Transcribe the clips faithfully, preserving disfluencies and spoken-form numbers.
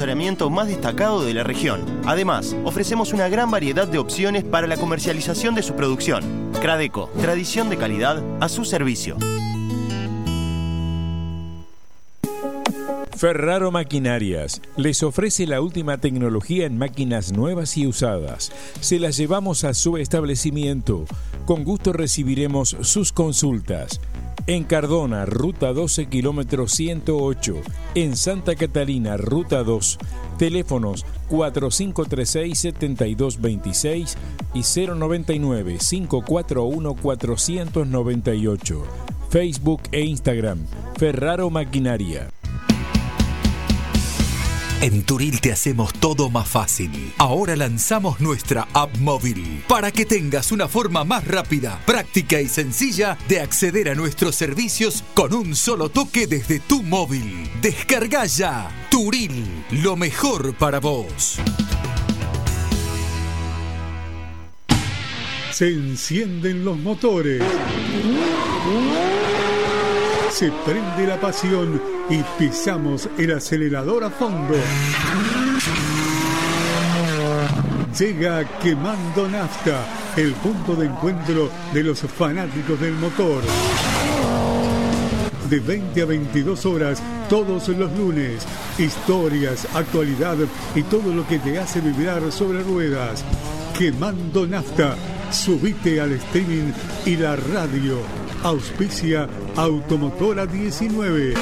asesoramiento más destacado de la región. Además, ofrecemos una gran variedad de opciones para la comercialización de su producción. Cradeco, tradición de calidad a su servicio. Ferraro Maquinarias les ofrece la última tecnología en máquinas nuevas y usadas. Se las llevamos a su establecimiento. Con gusto recibiremos sus consultas. En Cardona, ruta doce, kilómetro ciento ocho. En Santa Catalina, ruta dos. Teléfonos cuatro cinco tres seis, siete dos dos seis y cero noventa y nueve, cinco cuatro uno, cuatro nueve ocho. Facebook e Instagram, Ferraro Maquinaria. En Turil te hacemos todo más fácil. Ahora lanzamos nuestra app móvil para que tengas una forma más rápida, práctica y sencilla de acceder a nuestros servicios con un solo toque desde tu móvil. Descarga ya Turil, lo mejor para vos. Se encienden los motores. Se prende la pasión y pisamos el acelerador a fondo. Llega Quemando Nafta, el punto de encuentro de los fanáticos del motor. De veinte a veintidós horas, todos los lunes. Historias, actualidad y todo lo que te hace vibrar sobre ruedas. Quemando Nafta. Subite al streaming y la radio. Auspicia Automotora diecinueve.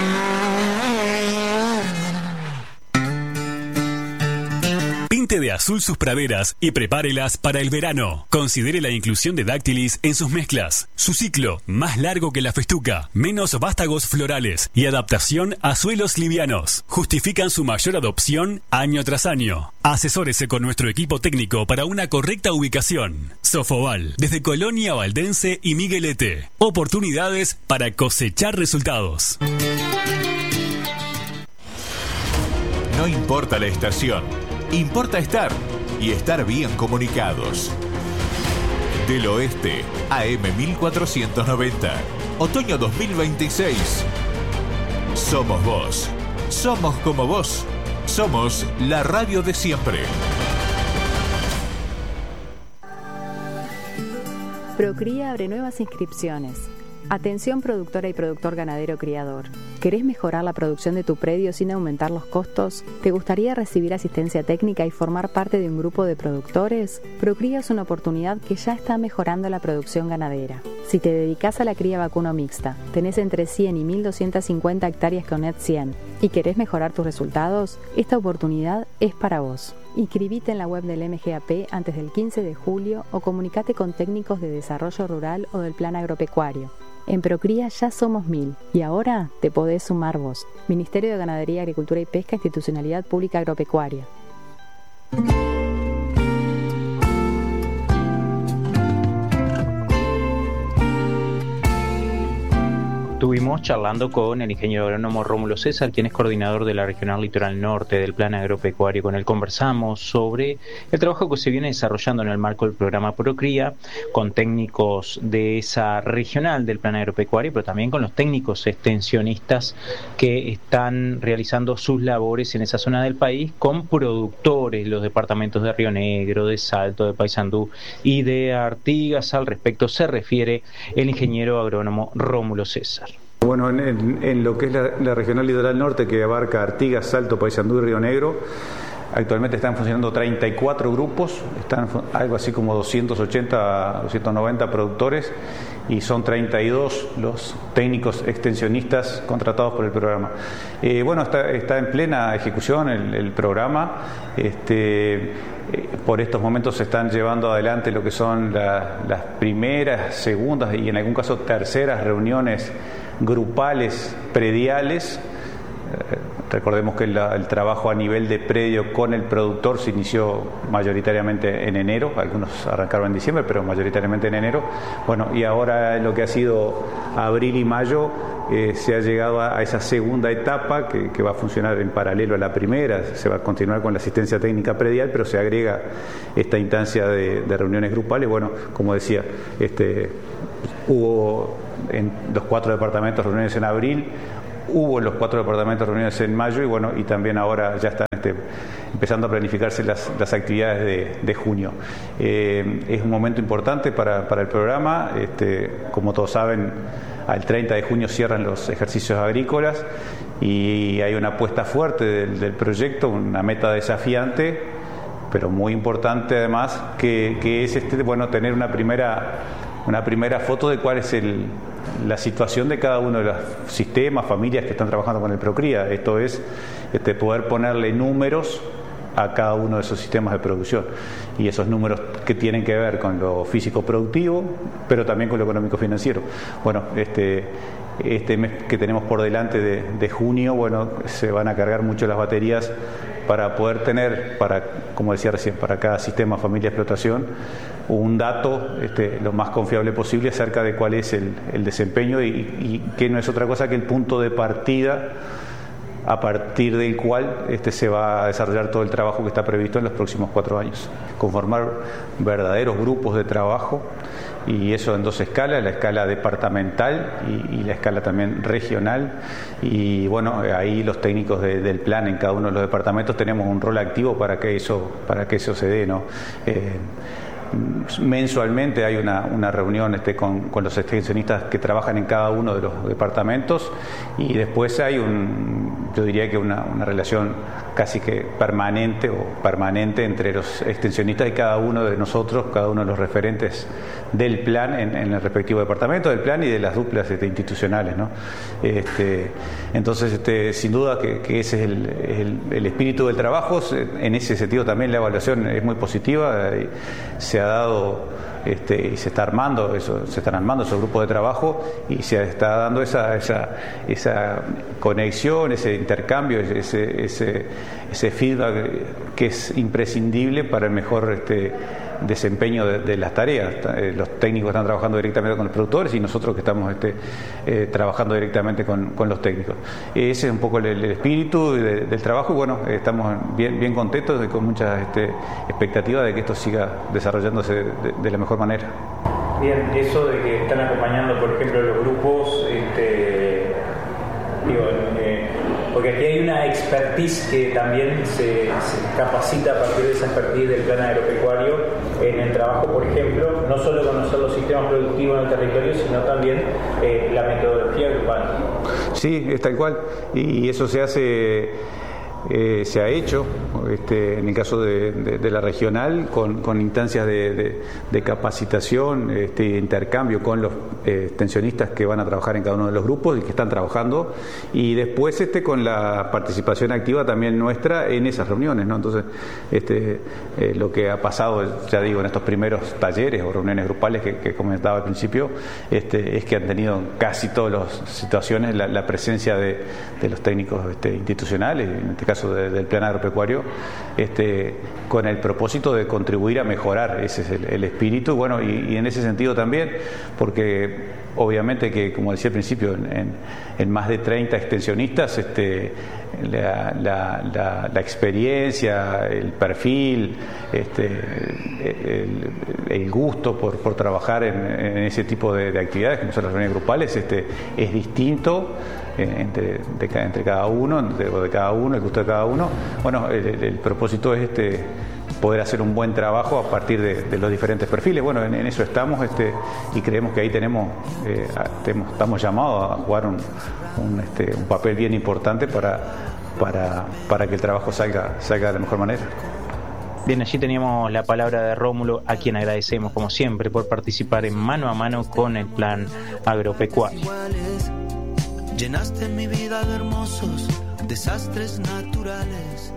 Pinte de azul sus praderas y prepárelas para el verano. Considere la inclusión de Dactylis en sus mezclas. Su ciclo, más largo que la festuca, menos vástagos florales y adaptación a suelos livianos, justifican su mayor adopción año tras año. Asesórese con nuestro equipo técnico para una correcta ubicación. Sofoval, desde Colonia Valdense y Miguelete. Oportunidades para cosechar resultados. No importa la estación, importa estar y estar bien comunicados. Del Oeste, A M mil cuatrocientos noventa, otoño dos mil veintiséis. Somos vos, somos como vos, somos la radio de siempre. Procría abre nuevas inscripciones. Atención productora y productor ganadero criador. ¿Querés mejorar la producción de tu predio sin aumentar los costos? ¿Te gustaría recibir asistencia técnica y formar parte de un grupo de productores? Procría es una oportunidad que ya está mejorando la producción ganadera. Si te dedicas a la cría vacuno mixta, tenés entre cien y mil doscientas cincuenta hectáreas con Net cien y querés mejorar tus resultados, esta oportunidad es para vos. Inscribite en la web del M G A P antes del quince de julio o comunicate con técnicos de desarrollo rural o del plan agropecuario. En Procría ya somos mil y ahora te podés sumar vos. Ministerio de Ganadería, Agricultura y Pesca, Institucionalidad Pública Agropecuaria. Estuvimos charlando con el ingeniero agrónomo Rómulo César, quien es coordinador de la Regional Litoral Norte del Plan Agropecuario. Con él conversamos sobre el trabajo que se viene desarrollando en el marco del programa Procría, con técnicos de esa regional del Plan Agropecuario, pero también con los técnicos extensionistas que están realizando sus labores en esa zona del país, con productores, los departamentos de Río Negro, de Salto, de Paysandú y de Artigas. Al respecto se refiere el ingeniero agrónomo Rómulo César. Bueno, en, en, en lo que es la, la Regional Litoral Norte, que abarca Artigas, Salto, Paysandú y Río Negro, actualmente están funcionando treinta y cuatro grupos, están algo así como doscientos ochenta, doscientos noventa productores, y son treinta y dos los técnicos extensionistas contratados por el programa. Eh, bueno, está, está en plena ejecución el, el programa. Este, eh, por estos momentos se están llevando adelante lo que son la, las primeras, segundas y en algún caso terceras reuniones grupales prediales. Eh, recordemos que la, el trabajo a nivel de predio con el productor se inició mayoritariamente en enero, algunos arrancaron en diciembre, pero mayoritariamente en enero. Bueno, y ahora lo que ha sido abril y mayo, eh, se ha llegado a, a esa segunda etapa que, que va a funcionar en paralelo a la primera. Se va a continuar con la asistencia técnica predial, pero se agrega esta instancia de, de reuniones grupales. Bueno, como decía, este, hubo en los cuatro departamentos reuniones en abril, hubo en los cuatro departamentos reuniones en mayo y bueno, y también ahora ya están este, empezando a planificarse las, las actividades de, de junio. Eh, es un momento importante para, para el programa. Este, como todos saben, al treinta de junio cierran los ejercicios agrícolas y hay una apuesta fuerte del, del proyecto, una meta desafiante, pero muy importante además, que, que es este, bueno, tener una primera, una primera foto de cuál es el, la situación de cada uno de los sistemas, familias que están trabajando con el Procría. Esto es este, poder ponerle números a cada uno de esos sistemas de producción, y esos números que tienen que ver con lo físico productivo, pero también con lo económico financiero. Bueno, este este mes que tenemos por delante de, de junio, bueno, se van a cargar mucho las baterías para poder tener, para, como decía recién, para cada sistema, familia, explotación, un dato este, lo más confiable posible acerca de cuál es el, el desempeño y, y que no es otra cosa que el punto de partida a partir del cual este, se va a desarrollar todo el trabajo que está previsto en los próximos cuatro años. Conformar verdaderos grupos de trabajo, y eso en dos escalas, la escala departamental y, y la escala también regional. Y bueno, ahí los técnicos de, del plan en cada uno de los departamentos tenemos un rol activo para que eso, para que eso se dé, ¿no? Eh, mensualmente hay una, una reunión este, con, con los extensionistas que trabajan en cada uno de los departamentos, y después hay un, yo diría que una, una relación casi que permanente o permanente entre los extensionistas y cada uno de nosotros, cada uno de los referentes del plan en, en el respectivo departamento, del plan y de las duplas este, institucionales, ¿no? Este, entonces, este, sin duda que, que ese es el, el, el espíritu del trabajo. En ese sentido también la evaluación es muy positiva. Se ha dado este, y se está armando eso, se están armando esos grupos de trabajo y se está dando esa esa, esa conexión, ese intercambio, ese, ese, ese feedback que es imprescindible para el mejor este, desempeño de, de las tareas. Los técnicos están trabajando directamente con los productores y nosotros que estamos este, eh, trabajando directamente con, con los técnicos. Ese es un poco el, el espíritu de, del trabajo y bueno, estamos bien, bien contentos y con muchas este, expectativas de que esto siga desarrollándose de, de la mejor manera. Bien, eso de que están acompañando, por ejemplo, los grupos, este, digo, eh, porque aquí hay una expertise que también se, se capacita a partir de esa expertise del plan agropecuario en el trabajo, por ejemplo, no solo conocer los sistemas productivos en el territorio, sino también eh, la metodología grupal. Sí, es tal cual, y eso se hace... Eh, se ha hecho este, en el caso de, de, de la regional con, con instancias de, de, de capacitación, este, intercambio con los eh, extensionistas que van a trabajar en cada uno de los grupos y que están trabajando, y después este, con la participación activa también nuestra en esas reuniones, ¿no? Entonces este, eh, lo que ha pasado, ya digo, en estos primeros talleres o reuniones grupales que, que comentaba al principio, este, es que han tenido casi todas las situaciones la, la presencia de, de los técnicos este, institucionales, en este caso de, del plan agropecuario, este, con el propósito de contribuir a mejorar. Ese es el, el espíritu, bueno, y, y en ese sentido también, porque obviamente que, como decía al principio, en, en, en más de treinta extensionistas, este, la, la, la, la experiencia, el perfil, este, el, el gusto por, por trabajar en, en ese tipo de, de actividades, como son las reuniones grupales, este, es distinto entre, de, entre cada uno, de, de cada uno, el gusto de cada uno. Bueno, el, el, el propósito es este poder hacer un buen trabajo a partir de, de los diferentes perfiles. Bueno, en, en eso estamos este, y creemos que ahí tenemos, eh, tenemos estamos llamados a jugar un, un, este, un papel bien importante para, para, para que el trabajo salga, salga de la mejor manera. Bien, allí teníamos la palabra de Rómulo, a quien agradecemos como siempre por participar en Mano a Mano con el plan agropecuario. Llenaste mi vida de hermosos desastres naturales.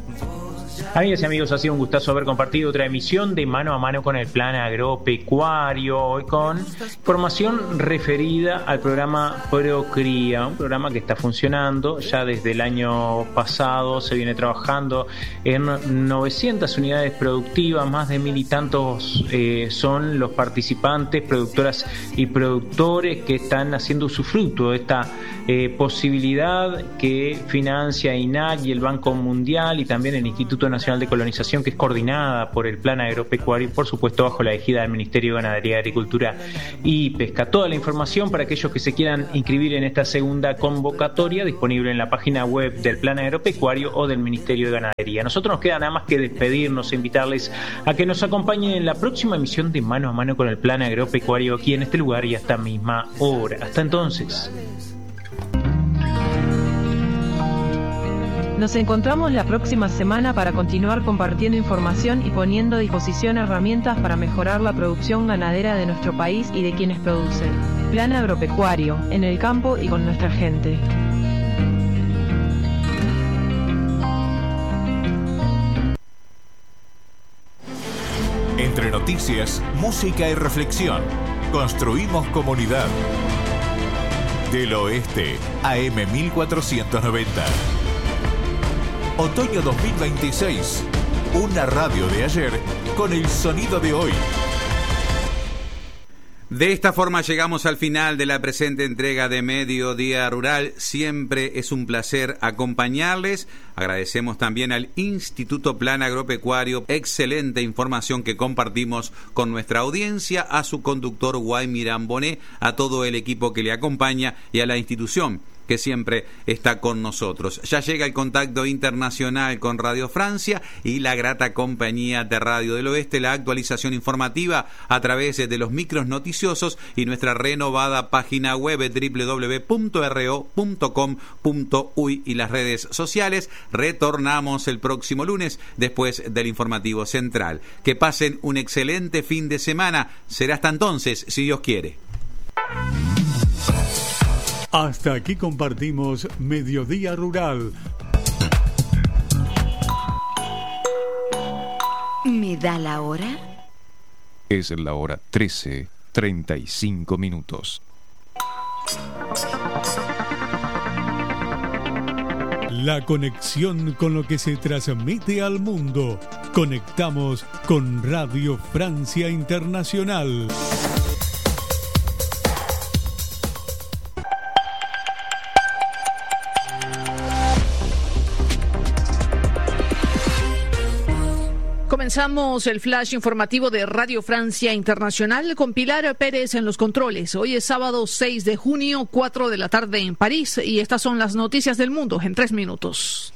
Amigas y amigos, ha sido un gustazo haber compartido otra emisión de Mano a Mano con el plan agropecuario, hoy con información referida al programa Procría, un programa que está funcionando ya desde el año pasado. Se viene trabajando en novecientas unidades productivas, más de mil y tantos eh, son los participantes, productoras y productores que están haciendo usufructo de esta eh, posibilidad que financia I N A C y el Banco Mundial y también el Instituto Nacional Nacional de Colonización, que es coordinada por el Plan Agropecuario y por supuesto bajo la égida del Ministerio de Ganadería, Agricultura y Pesca. Toda la información para aquellos que se quieran inscribir en esta segunda convocatoria disponible en la página web del Plan Agropecuario o del Ministerio de Ganadería. Nosotros nos queda nada más que despedirnos e invitarles a que nos acompañen en la próxima emisión de Mano a Mano con el Plan Agropecuario aquí en este lugar y a esta misma hora. Hasta entonces. Nos encontramos la próxima semana para continuar compartiendo información y poniendo a disposición herramientas para mejorar la producción ganadera de nuestro país y de quienes producen. Plan Agropecuario, en el campo y con nuestra gente. Entre noticias, música y reflexión, construimos comunidad. Del Oeste, A M mil cuatrocientos noventa. Otoño dos mil veintiséis. Una radio de ayer con el sonido de hoy. De esta forma llegamos al final de la presente entrega de Mediodía Rural. Siempre es un placer acompañarles. Agradecemos también al Instituto Plan Agropecuario. Excelente información que compartimos con nuestra audiencia, a su conductor Guaymirán Bonet, a todo el equipo que le acompaña y a la institución que siempre está con nosotros. Ya llega el contacto internacional con Radio Francia y la grata compañía de Radio del Oeste, la actualización informativa a través de los micros noticiosos y nuestra renovada página web doble u doble u doble u punto r o punto com punto u y y las redes sociales. Retornamos el próximo lunes después del informativo central. Que pasen un excelente fin de semana. Será hasta entonces, si Dios quiere. Hasta aquí compartimos Mediodía Rural. ¿Me da la hora? Es la hora trece, treinta y cinco minutos. La conexión con lo que se transmite al mundo. Conectamos con Radio Francia Internacional. Comenzamos el flash informativo de Radio Francia Internacional con Pilar Pérez en los controles. Hoy es sábado seis de junio, cuatro de la tarde en París, y estas son las noticias del mundo en tres minutos.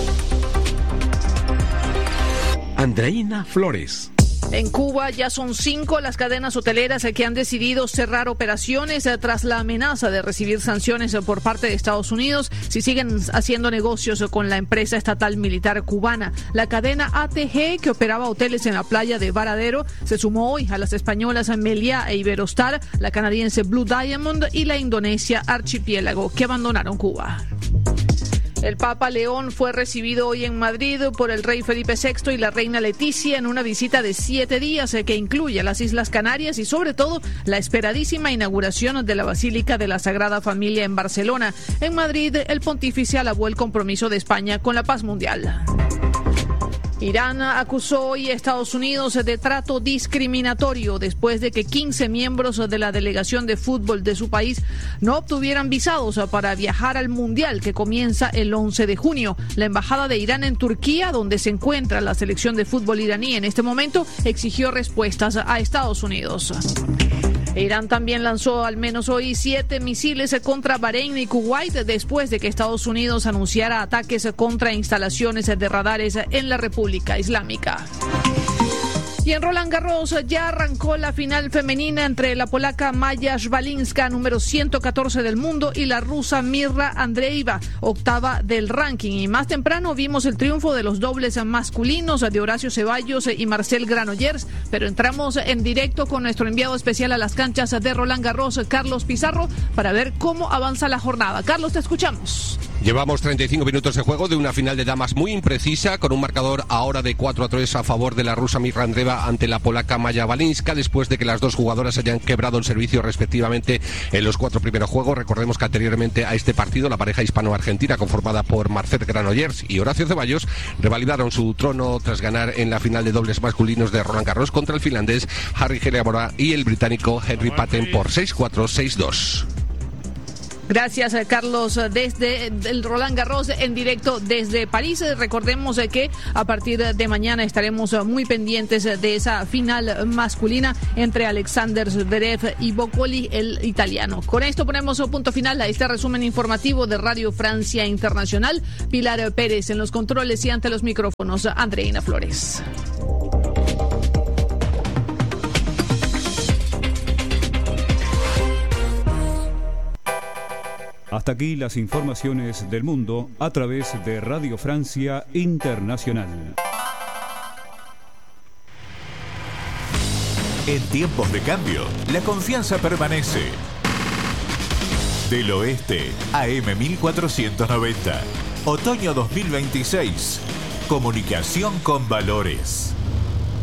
Andreina Flores. En Cuba ya son cinco las cadenas hoteleras que han decidido cerrar operaciones tras la amenaza de recibir sanciones por parte de Estados Unidos si siguen haciendo negocios con la empresa estatal militar cubana. La cadena A T G, que operaba hoteles en la playa de Varadero, se sumó hoy a las españolas Meliá e Iberostar, la canadiense Blue Diamond y la indonesia Archipiélago, que abandonaron Cuba. El Papa León fue recibido hoy en Madrid por el rey Felipe sexto y la reina Leticia en una visita de siete días que incluye las Islas Canarias y sobre todo la esperadísima inauguración de la Basílica de la Sagrada Familia en Barcelona. En Madrid, el pontífice alabó el compromiso de España con la paz mundial. Irán acusó hoy a Estados Unidos de trato discriminatorio después de que quince miembros de la delegación de fútbol de su país no obtuvieran visados para viajar al Mundial que comienza el once de junio. La embajada de Irán en Turquía, donde se encuentra la selección de fútbol iraní en este momento, exigió respuestas a Estados Unidos. Irán también lanzó al menos hoy siete misiles contra Bahrein y Kuwait después de que Estados Unidos anunciara ataques contra instalaciones de radares en la República Islámica. Y en Roland Garros ya arrancó la final femenina entre la polaca Maja Szwalinska, número ciento catorce del mundo, y la rusa Mirra Andreeva, octava del ranking. Y más temprano vimos el triunfo de los dobles masculinos de Horacio Ceballos y Marcel Granollers, pero entramos en directo con nuestro enviado especial a las canchas de Roland Garros, Carlos Pizarro, para ver cómo avanza la jornada. Carlos, te escuchamos. Llevamos treinta y cinco minutos de juego de una final de damas muy imprecisa, con un marcador ahora de cuatro a tres a favor de la rusa Mirra Andreeva ante la polaca Maja Szwalinska, después de que las dos jugadoras hayan quebrado el servicio respectivamente en los cuatro primeros juegos. Recordemos que anteriormente a este partido la pareja hispano-argentina conformada por Marcel Granollers y Horacio Ceballos revalidaron su trono tras ganar en la final de dobles masculinos de Roland Garros contra el finlandés Harri Heleamora y el británico Henry Patten por seis cuatro, seis dos. Gracias, Carlos, desde el Roland Garros en directo desde París. Recordemos que a partir de mañana estaremos muy pendientes de esa final masculina entre Alexander Zverev y Boccoli, el italiano. Con esto ponemos punto final a este resumen informativo de Radio Francia Internacional. Pilar Pérez en los controles y ante los micrófonos, Andreina Flores. Hasta aquí las informaciones del mundo a través de Radio Francia Internacional. En tiempos de cambio, la confianza permanece. Del Oeste, A M mil cuatrocientos noventa. Otoño dos mil veintiséis. Comunicación con valores.